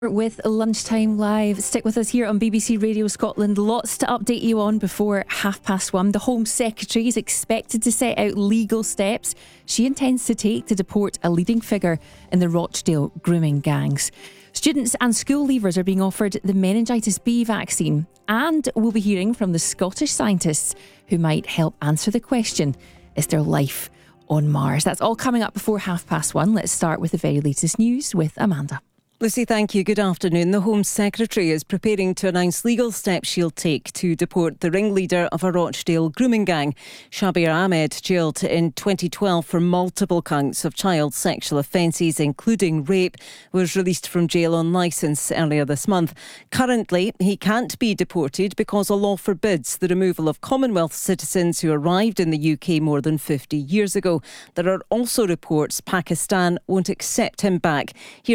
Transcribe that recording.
With Lunchtime Live. Stick with us here on BBC Radio Scotland. Lots to update you on before 1:30. The Home Secretary is expected to set out legal steps she intends to take to deport a leading figure in the Rochdale grooming gangs. Students and school leavers are being offered the meningitis B vaccine, and we'll be hearing from the Scottish scientists who might help answer the question, is there life on Mars? That's all coming up before 1:30. Let's start with the very latest news with Amanda. Lucy, thank you. Good afternoon. The Home Secretary is preparing to announce legal steps she'll take to deport the ringleader of a Rochdale grooming gang. Shabir Ahmed, jailed in 2012 for multiple counts of child sexual offences, including rape, was released from jail on licence earlier this month. Currently, he can't be deported because a law forbids the removal of Commonwealth citizens who arrived in the UK more than 50 years ago. There are also reports Pakistan won't accept him back. Here's